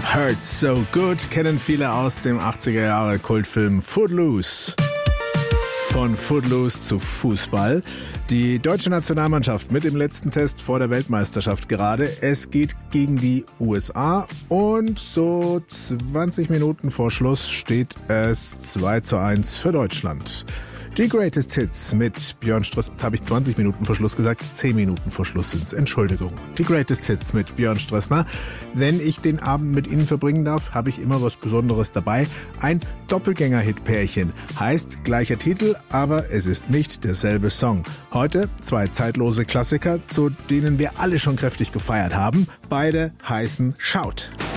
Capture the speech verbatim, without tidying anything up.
Hurts So Good kennen viele aus dem achtziger Jahre Kultfilm Footloose. Von Footloose zu Fußball. Die deutsche Nationalmannschaft mit dem letzten Test vor der Weltmeisterschaft gerade. Es geht gegen die U S A und so zwanzig Minuten vor Schluss steht es zwei zu eins für Deutschland. Die Greatest Hits mit Björn Strössner. Jetzt habe ich zwanzig Minuten vor Schluss gesagt, zehn Minuten vor Schluss sind's. Entschuldigung. Die Greatest Hits mit Björn Strössner. Wenn ich den Abend mit Ihnen verbringen darf, habe ich immer was Besonderes dabei. Ein Doppelgänger-Hit-Pärchen. Heißt gleicher Titel, aber es ist nicht derselbe Song. Heute zwei zeitlose Klassiker, zu denen wir alle schon kräftig gefeiert haben. Beide heißen Shout.